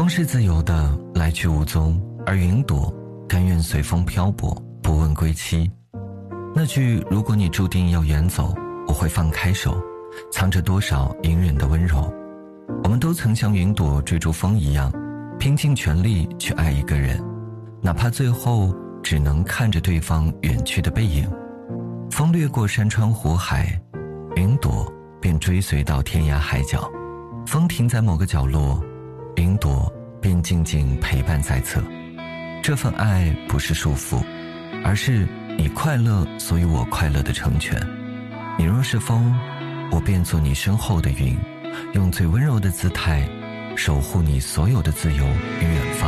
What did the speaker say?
是自由的，来去无踪，而云朵甘愿随风漂泊，不问归期。那句如果你注定要远走，我会放开手，藏着多少隐忍的温柔。我们都曾像云朵追逐风一样，拼尽全力去爱一个人，哪怕最后只能看着对方远去的背影。风掠过山川湖海，云朵便追随到天涯海角。风停在某个角落，云朵便静静陪伴在侧。这份爱不是束缚，而是你快乐所以我快乐的成全。你若是风，我便做你身后的云，用最温柔的姿态守护你所有的自由与远方。